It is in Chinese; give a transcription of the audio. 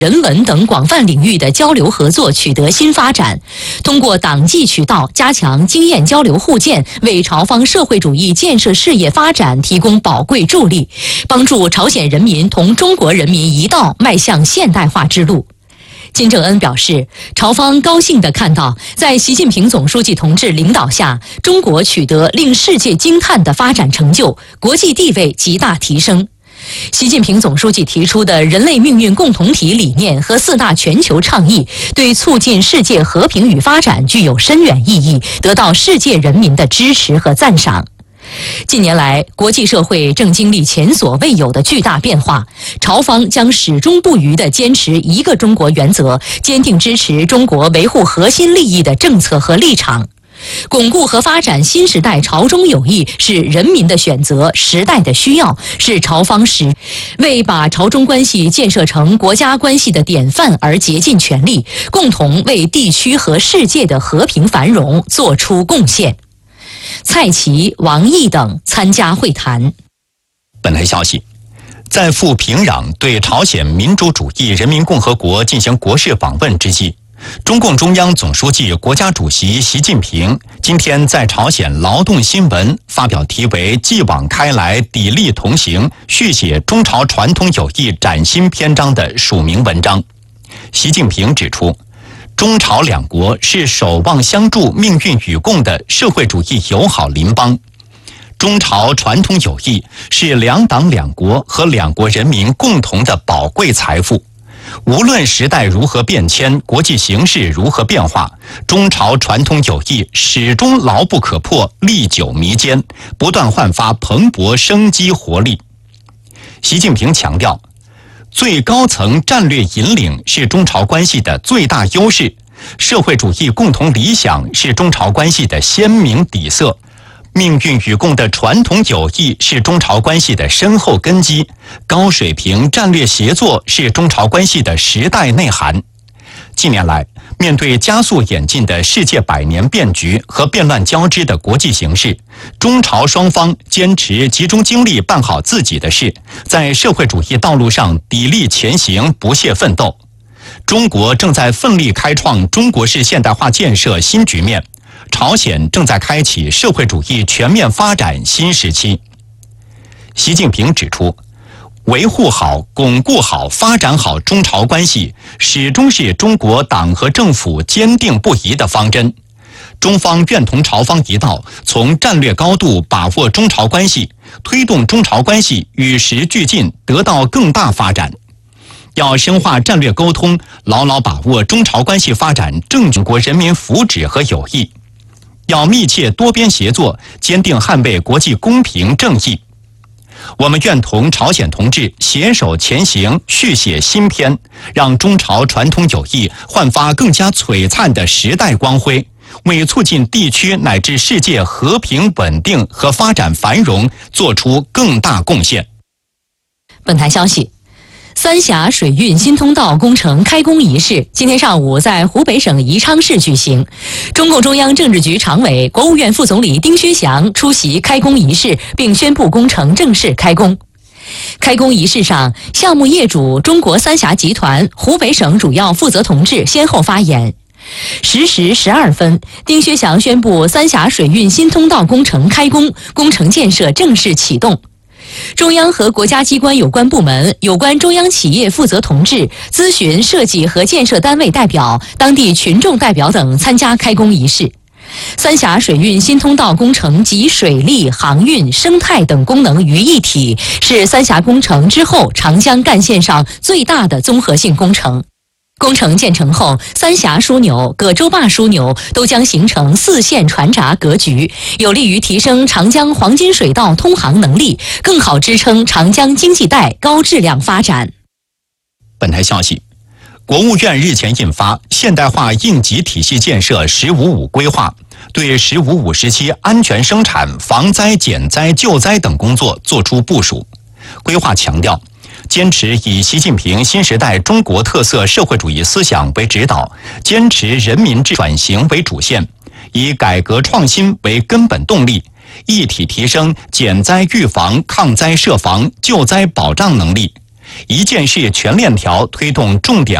人文等广泛领域的交流合作取得新发展，通过党纪渠道加强经验交流互鉴，为朝方社会主义建设事业发展提供宝贵助力，帮助朝鲜人民同中国人民一道迈向现代化之路。金正恩表示，朝方高兴地看到，在习近平总书记同志领导下，中国取得令世界惊叹的发展成就，国际地位极大提升。习近平总书记提出的人类命运共同体理念和4大全球倡议，对促进世界和平与发展具有深远意义，得到世界人民的支持和赞赏。近年来，国际社会正经历前所未有的巨大变化，朝方将始终不渝地坚持一个中国原则，坚定支持中国维护核心利益的政策和立场。巩固和发展新时代朝中友谊是人民的选择，时代的需要，是朝方为把朝中关系建设成国家关系的典范而竭尽全力，共同为地区和世界的和平繁荣做出贡献。蔡奇、王毅等参加会谈。 本台消息，在赴平壤对朝鲜民主主义人民共和国进行国事访问之际，中共中央总书记、国家主席习近平今天在朝鲜劳动新闻发表题为“继往开来，砥砺同行，续写中朝传统友谊崭新篇章”的署名文章。习近平指出，中朝两国是守望相助、命运与共的社会主义友好邻邦。中朝传统友谊是两党两国和两国人民共同的宝贵财富。无论时代如何变迁，国际形势如何变化，中朝传统友谊始终牢不可破，历久弥坚，不断焕发蓬勃生机活力。习近平强调，最高层战略引领是中朝关系的最大优势，社会主义共同理想是中朝关系的鲜明底色，命运与共的传统友谊是中朝关系的深厚根基，高水平战略协作是中朝关系的时代内涵。近年来，面对加速演进的世界百年变局和变乱交织的国际形势，中朝双方坚持集中精力办好自己的事，在社会主义道路上砥砺前行，不懈奋斗。中国正在奋力开创中国式现代化建设新局面，朝鲜正在开启社会主义全面发展新时期。习近平指出，维护好、巩固好、发展好中朝关系，始终是中国党和政府坚定不移的方针。中方愿同朝方一道，从战略高度把握中朝关系，推动中朝关系与时俱进，得到更大发展。要深化战略沟通，牢牢把握中朝关系发展正中国人民福祉和友谊。要密切多边协作，坚定捍卫国际公平正义。我们愿同朝鲜同志携手前行，续写新篇，让中朝传统友谊焕发更加璀璨的时代光辉，为促进地区乃至世界和平稳定和发展繁荣做出更大贡献。 本台消息，三峡水运新通道工程开工仪式今天上午在湖北省宜昌市举行。中共中央政治局常委、国务院副总理丁薛祥出席开工仪式，并宣布工程正式开工。开工仪式上，项目业主中国三峡集团、湖北省主要负责同志先后发言。10时12分，丁薛祥宣布三峡水运新通道工程开工，工程建设正式启动。中央和国家机关有关部门、有关中央企业负责同志、咨询设计和建设单位代表、当地群众代表等参加开工仪式。三峡水运新通道工程集水利、航运、生态等功能于一体，是三峡工程之后长江干线上最大的综合性工程。工程建成后，三峡枢纽、葛洲坝枢纽都将形成4线船闸格局，有利于提升长江黄金水道通航能力，更好支撑长江经济带高质量发展。 本台消息，国务院日前印发《现代化应急体系建设“十五五”规划》，对“十五五”时期安全生产、防灾减灾救灾等工作作出部署。规划强调，坚持以习近平新时代中国特色社会主义思想为指导，坚持人民转型为主线，以改革创新为根本动力，一体提升减灾预防、抗灾设防、救灾保障能力， 一件事全链条推动重点